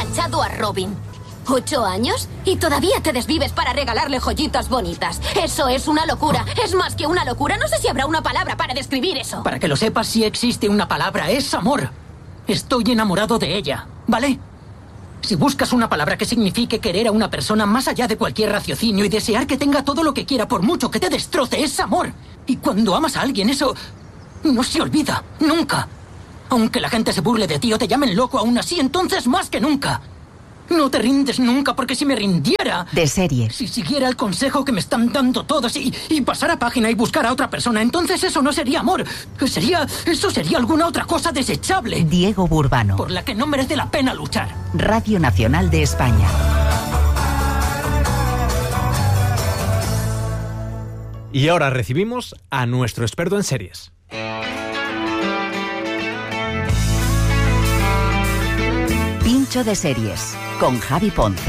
enganchado a Robin. 8 años y todavía te desvives para regalarle joyitas bonitas. Eso es una locura. Es más que una locura. No sé si habrá una palabra para describir eso. Para que lo sepas, sí existe una palabra. Es amor. Estoy enamorado de ella, ¿vale? Si buscas una palabra que signifique querer a una persona más allá de cualquier raciocinio y desear que tenga todo lo que quiera por mucho que te destroce, es amor. Y cuando amas a alguien, eso no se olvida, nunca. Aunque la gente se burle de ti o te llamen loco aún así, entonces más que nunca. No te rindes nunca, porque si me rindiera... De series. Si siguiera el consejo que me están dando todos y pasara página y buscara a otra persona, entonces eso no sería amor. Eso sería alguna otra cosa desechable. Diego Burbano. Por la que no merece la pena luchar. Radio Nacional de España. Y ahora recibimos a nuestro experto en series. Pincho de series, con Javi Ponzo.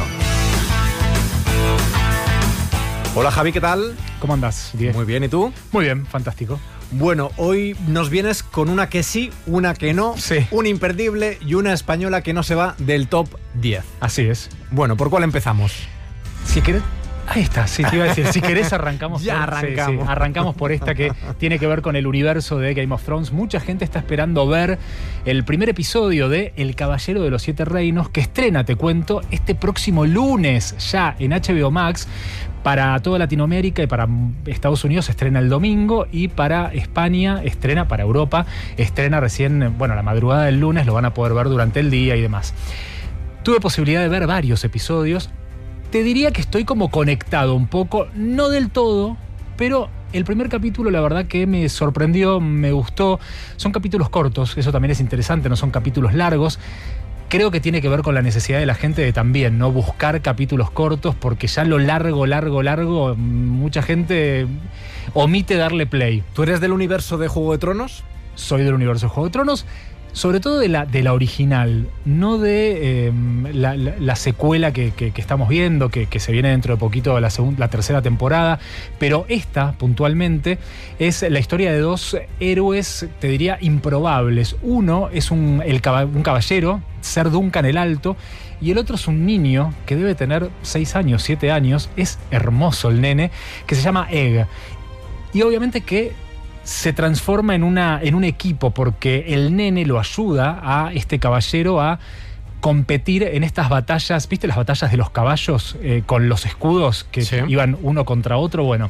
Hola Javi, ¿qué tal? ¿Cómo andas, Diego? Muy bien, ¿y tú? Muy bien, fantástico. Bueno, hoy nos vienes con una que sí, una que no, sí, un imperdible y una española que no se va del top 10. Así es. Bueno, ¿por cuál empezamos? Si querés... Ahí está, sí, te iba a decir, si querés arrancamos. Ya arrancamos. Sí, arrancamos por esta que tiene que ver con el universo de Game of Thrones. Mucha gente está esperando ver el primer episodio de El Caballero de los Siete Reinos, que estrena, te cuento, este próximo lunes ya en HBO Max. Para toda Latinoamérica y para Estados Unidos estrena el domingo, y para España estrena, para Europa estrena recién, bueno, la madrugada del lunes. Lo van a poder ver durante el día y demás. Tuve posibilidad de ver varios episodios. Te diría que estoy como conectado un poco, no del todo, pero el primer capítulo la verdad que me sorprendió, me gustó. Son capítulos cortos, eso también es interesante, no son capítulos largos. Creo que tiene que ver con la necesidad de la gente de también no buscar capítulos cortos, porque ya lo largo, mucha gente omite darle play. ¿Tú eres del universo de Juego de Tronos? Soy del universo de Juego de Tronos. Sobre todo de la original, no de la secuela que estamos viendo, que se viene dentro de poquito la tercera temporada, pero esta puntualmente es la historia de dos héroes, te diría, improbables. Uno es un caballero, Ser Duncan el Alto, y el otro es un niño que debe tener 6 años, 7 años, es hermoso el nene, que se llama Egg. Y obviamente que se transforma en un equipo, porque el nene lo ayuda a este caballero a competir en estas batallas. ¿Viste las batallas de los caballos con los escudos que sí iban uno contra otro? Bueno,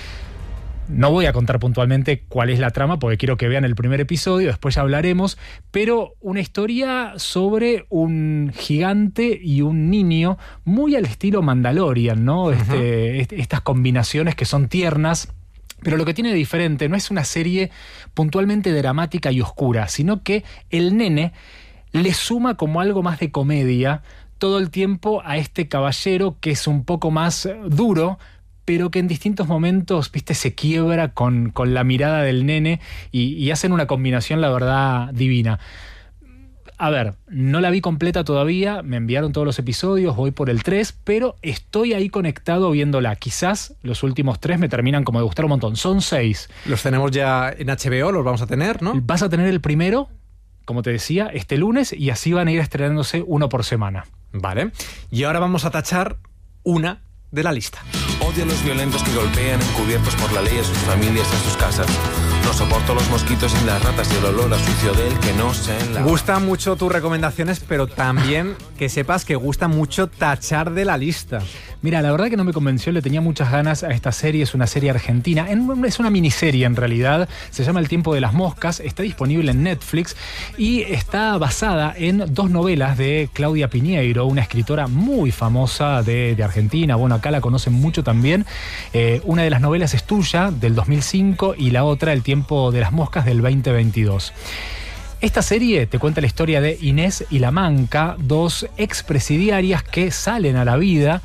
no voy a contar puntualmente cuál es la trama, porque quiero que vean el primer episodio, después ya hablaremos, pero una historia sobre un gigante y un niño, muy al estilo Mandalorian, ¿no? Estas combinaciones que son tiernas. Pero lo que tiene de diferente no es una serie puntualmente dramática y oscura, sino que el nene le suma como algo más de comedia todo el tiempo a este caballero, que es un poco más duro, pero que en distintos momentos, viste, se quiebra con la mirada del nene y hacen una combinación, la verdad, divina. A ver, no la vi completa todavía, me enviaron todos los episodios, voy por el 3, pero estoy ahí conectado viéndola. Quizás los últimos 3 me terminan como de gustar un montón. Son 6. Los tenemos ya en HBO, los vamos a tener, ¿no? Vas a tener el primero, como te decía, este lunes, y así van a ir estrenándose uno por semana. Vale. Y ahora vamos a tachar una de la lista. Odio a los violentos que golpean encubiertos por la ley a sus familias y a sus casas. No soporto los mosquitos y las ratas y el olor a sucio del que no se lava. Gustan mucho tus recomendaciones, pero también que sepas que gusta mucho tachar de la lista. Mira, la verdad que no me convenció, le tenía muchas ganas a esta serie. Es una serie argentina, es una miniserie en realidad. Se llama El tiempo de las moscas, está disponible en Netflix y está basada en 2 novelas de Claudia Piñeiro, una escritora muy famosa de Argentina. Bueno, acá la conocen mucho también. Una de las novelas es tuya, del 2005, y la otra, El tiempo de las moscas, del 2022. Esta serie te cuenta la historia de Inés y La Manca, 2 expresidiarias que salen a la vida.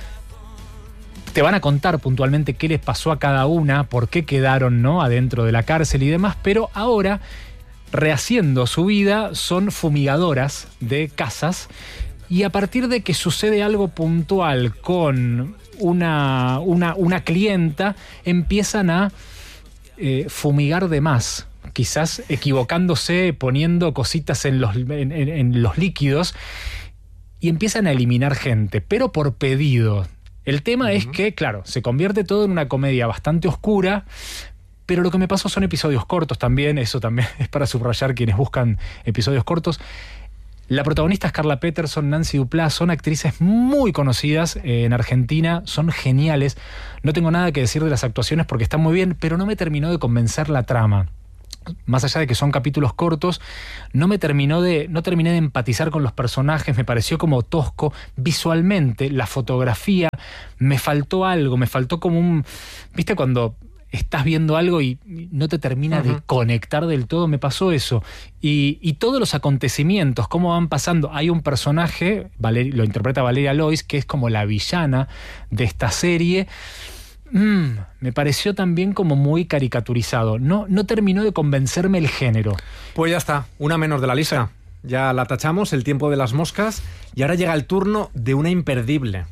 Te van a contar puntualmente qué les pasó a cada una, por qué quedaron, ¿no?, adentro de la cárcel y demás, pero ahora, rehaciendo su vida, son fumigadoras de casas, y a partir de que sucede algo puntual con una clienta, empiezan a fumigar de más, quizás equivocándose, poniendo cositas en los líquidos. y empiezan a eliminar gente, pero por pedido. El tema es que, claro, se convierte todo en una comedia bastante oscura, pero lo que me pasó son episodios cortos también, eso también es para subrayar quienes buscan episodios cortos. La protagonista es Carla Peterson, Nancy Duplá, son actrices muy conocidas en Argentina, son geniales. No tengo nada que decir de las actuaciones porque están muy bien, pero no me terminó de convencer la trama. Más allá de que son capítulos cortos, no terminé de empatizar con los personajes, me pareció como tosco. Visualmente, la fotografía, me faltó algo, me faltó como un... ¿Viste cuando estás viendo algo y no te termina de conectar del todo? Me pasó eso. Y todos los acontecimientos, cómo van pasando. Hay un personaje, lo interpreta Valeria Lois, que es como la villana de esta serie. Me pareció también como muy caricaturizado. No terminó de convencerme el género. Pues ya está, una menos de la lista. Ya la tachamos, el tiempo de las moscas. Y ahora llega el turno de una imperdible.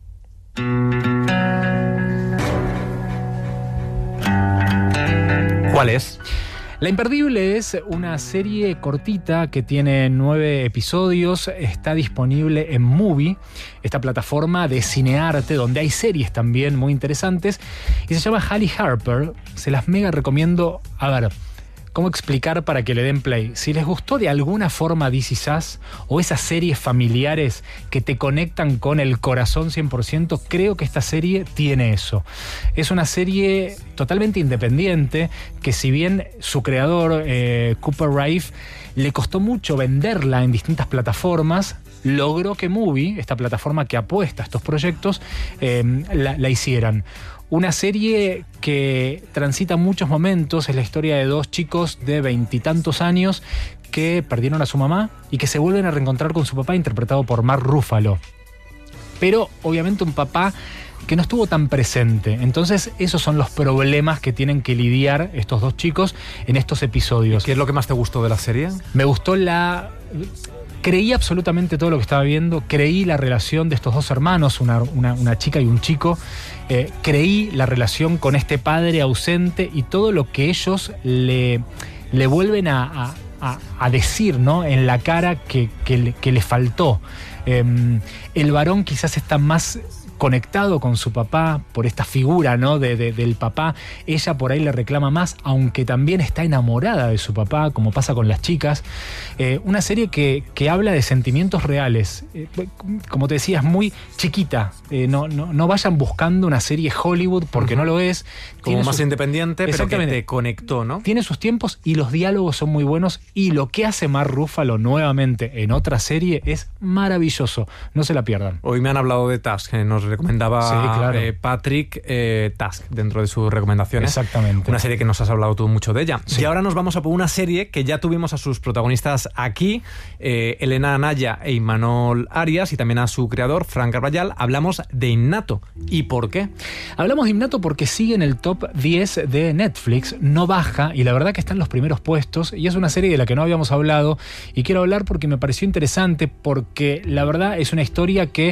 ¿Cuál es? La Imperdible es una serie cortita que tiene 9 episodios, está disponible en Movie, esta plataforma de cinearte donde hay series también muy interesantes, y se llama Halle Harper. Se las mega recomiendo. A ver, ¿cómo explicar para que le den play? Si les gustó de alguna forma This Is Us o esas series familiares que te conectan con el corazón 100%, creo que esta serie tiene eso. Es una serie totalmente independiente que, si bien su creador, Cooper Raiff, le costó mucho venderla en distintas plataformas, logró que Movie, esta plataforma que apuesta a estos proyectos, la hicieran. Una serie que transita muchos momentos, es la historia de dos chicos de 20 y tantos años que perdieron a su mamá y que se vuelven a reencontrar con su papá, interpretado por Mark Ruffalo. Pero obviamente un papá que no estuvo tan presente. Entonces esos son los problemas que tienen que lidiar estos dos chicos en estos episodios. ¿Qué es lo que más te gustó de la serie? Me gustó creí absolutamente todo lo que estaba viendo, creí la relación de estos dos hermanos, una chica y un chico, creí la relación con este padre ausente y todo lo que ellos le vuelven a decir, ¿no?, en la cara que le faltó. El varón quizás está más conectado con su papá por esta figura, ¿no?, del papá. Ella por ahí le reclama más, aunque también está enamorada de su papá, como pasa con las chicas. Una serie que habla de sentimientos reales. Como te decía, es muy chiquita. No vayan buscando una serie Hollywood, porque no lo es. Como más independiente, pero que te conectó, ¿no? Tiene sus tiempos y los diálogos son muy buenos, y lo que hace Mark Ruffalo nuevamente en otra serie es maravilloso. No se la pierdan. Hoy me han hablado de Task, nos recomendaba Patrick Task dentro de sus recomendaciones. Exactamente. Una serie que nos has hablado tú mucho de ella. Sí. Y ahora nos vamos a por una serie que ya tuvimos a sus protagonistas aquí, Elena Anaya e Imanol Arias, y también a su creador, Frank Arballal. Hablamos de Innato. ¿Y por qué? Hablamos de Innato porque sigue en el top 10 de Netflix, no baja, y la verdad que está en los primeros puestos, y es una serie de la que no habíamos hablado, y quiero hablar porque me pareció interesante, porque la verdad es una historia que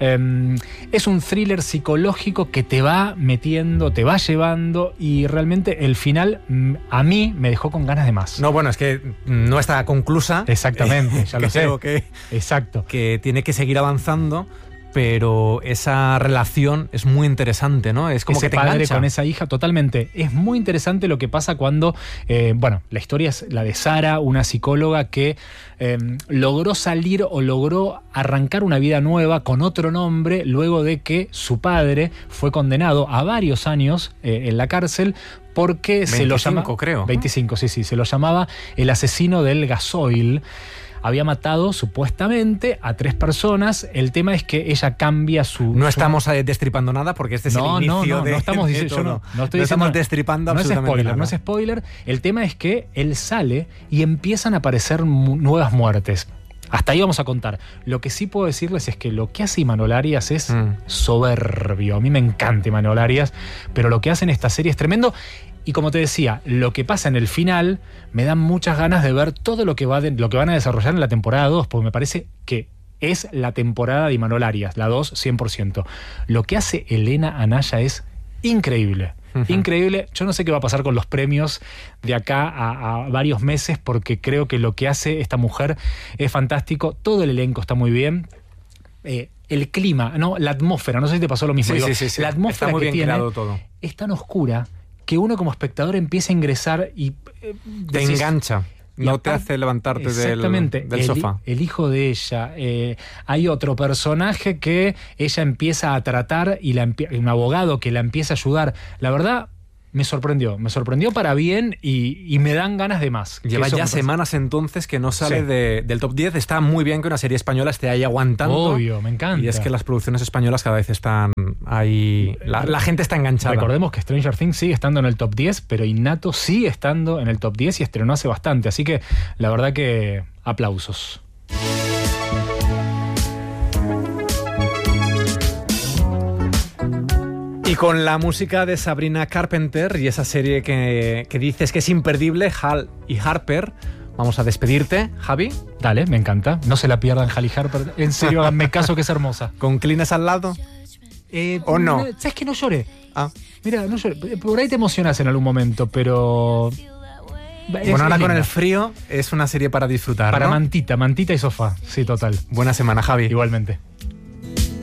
es un thriller psicológico que te va metiendo, te va llevando, y realmente el final a mí me dejó con ganas de más. No, bueno, es que no está conclusa. Exactamente, ya lo sé. Exacto. Que tiene que seguir avanzando, pero esa relación es muy interesante, ¿no? Es como ese que te padre engancha con esa hija, totalmente. Es muy interesante lo que pasa cuando, la historia es la de Sara, una psicóloga que logró salir o logró arrancar una vida nueva con otro nombre luego de que su padre fue condenado a varios años en la cárcel porque 25, se lo llama, creo. 25, sí, se lo llamaba el asesino del gasoil. Había matado supuestamente a 3 personas. El tema es que ella cambia su... No estamos destripando nada porque este es el inicio de... No estamos diciendo... Yo no estoy estamos destripando absolutamente nada. No es spoiler. El tema es que él sale y empiezan a aparecer nuevas muertes. Hasta ahí vamos a contar. Lo que sí puedo decirles es que lo que hace Imanol Arias es soberbio. A mí me encanta Imanol Arias, pero lo que hace en esta serie es tremendo. Y como te decía, lo que pasa en el final me da muchas ganas de ver todo lo que van a desarrollar en la temporada 2, porque me parece que es la temporada de Imanol Arias, la 2, 100%. Lo que hace Elena Anaya es increíble. Increíble. Yo no sé qué va a pasar con los premios de acá a varios meses, porque creo que lo que hace esta mujer es fantástico. Todo el elenco está muy bien. el clima, ¿no? La atmósfera, no sé si te pasó lo mismo. Sí, sí. La atmósfera está muy bien que tiene creado todo. es tan oscura que uno como espectador empieza a ingresar y... Te engancha. y No aparte- te hace levantarte Exactamente. del sofá. El hijo de ella. Hay otro personaje que ella empieza a tratar y un abogado que la empieza a ayudar. La verdad, me sorprendió para bien y me dan ganas de más. Lleva Eso ya me parece- semanas entonces que no sale Sí. del top 10. Está muy bien que una serie española esté ahí aguantando. Obvio, me encanta. Y es que las producciones españolas cada vez están ahí... La gente está enganchada. Recordemos que Stranger Things sigue estando en el top 10, pero Innato sigue estando en el top 10 y estrenó hace bastante. Así que la verdad que aplausos. Y con la música de Sabrina Carpenter y esa serie que dices que es imperdible, Hal y Harper, vamos a despedirte, Javi. Dale, me encanta. No se la pierdan, Halle Harper. En serio, háganme caso que es hermosa. ¿Con Clines al lado? ¿O no? ¿Sabes que no lloré? Ah. Mira, no lloré. Por ahí te emocionas en algún momento, pero... Bueno, ahora con el frío es una serie para disfrutar, Para ¿no? mantita y sofá. Sí, total. Buena semana, Javi. Igualmente.